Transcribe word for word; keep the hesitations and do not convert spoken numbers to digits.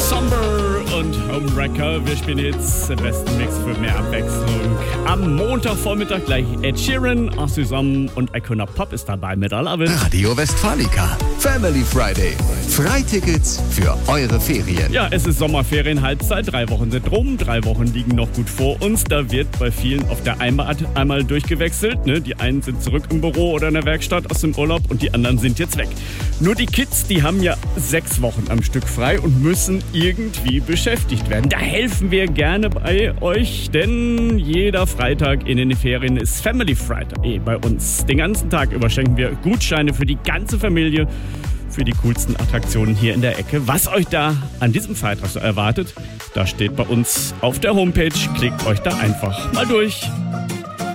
Somber und Homewrecker. Wir spielen jetzt den besten Mix für mehr Abwechslung. Am Montagvormittag gleich Ed Sheeran, Asysam und Icona Pop ist dabei mit I Love It. Radio Westfalica. Family Friday. Freitickets für eure Ferien. Ja, es ist Sommerferien, Halbzeit. Drei Wochen sind rum, drei Wochen liegen noch gut vor uns. Da wird bei vielen auf der Einbahn einmal durchgewechselt. Ne? Die einen sind zurück im Büro oder in der Werkstatt aus dem Urlaub und die anderen sind jetzt weg. Nur die Kids, die haben ja sechs Wochen am Stück frei und müssen irgendwie beschäftigt werden. Da helfen wir gerne bei euch, denn jeder Freitag in den Ferien ist Family Friday bei uns. Den ganzen Tag über schenken wir Gutscheine für die ganze Familie für die coolsten Attraktionen hier in der Ecke. Was euch da an diesem Freitag so erwartet, das steht bei uns auf der Homepage. Klickt euch da einfach mal durch.